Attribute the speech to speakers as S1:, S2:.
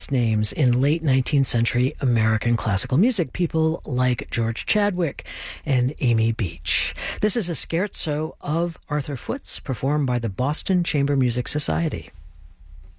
S1: names in late 19th century American classical music, people like George Chadwick and Amy Beach. This is a scherzo of Arthur Foote's performed by the Boston Chamber Music Society.